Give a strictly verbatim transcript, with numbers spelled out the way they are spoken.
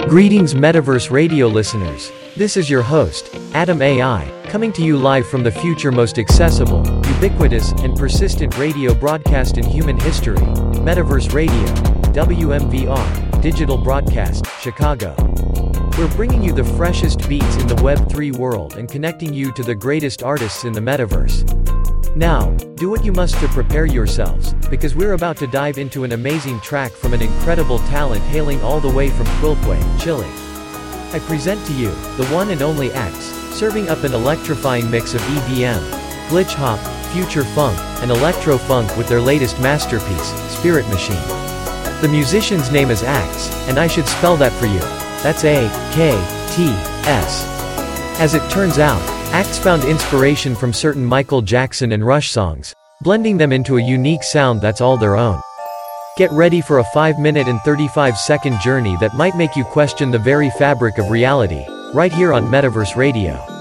Greetings Metaverse Radio listeners. This is your host, Adam A I, coming to you live from the future most accessible, ubiquitous, and persistent radio broadcast in human history, Metaverse Radio, W M V R, Digital Broadcast, Chicago. We're bringing you the freshest beats in the Web three world and connecting you to the greatest artists in the Metaverse. Now, do what you must to prepare yourselves, because we're about to dive into an amazing track from an incredible talent hailing all the way from Quilpue, Chile. I present to you, the one and only X, serving up an electrifying mix of E D M, glitch hop, future funk, and electro funk with their latest masterpiece, Spirit Machine. The musician's name is X, and I should spell that for you. That's A K T S. As it turns out, X found inspiration from certain Michael Jackson and Rush songs, blending them into a unique sound that's all their own. Get ready for a five minute and thirty-five second journey that might make you question the very fabric of reality, right here on Metaverse Radio.